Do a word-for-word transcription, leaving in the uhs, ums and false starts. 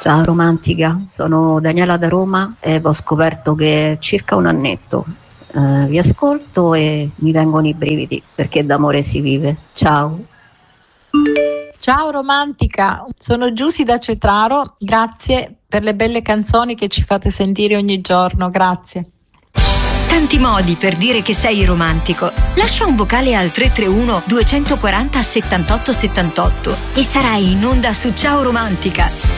Ciao romantica, sono Daniela da Roma e ho scoperto che circa un annetto eh, vi ascolto e mi vengono i brividi perché d'amore si vive. Ciao. Ciao romantica, sono Giusy da Cetraro, grazie per le belle canzoni che ci fate sentire ogni giorno, grazie. Tanti modi per dire che sei romantico. Lascia un vocale al tre tre uno due quattro zero settantotto settantotto e sarai in onda su Ciao Romantica.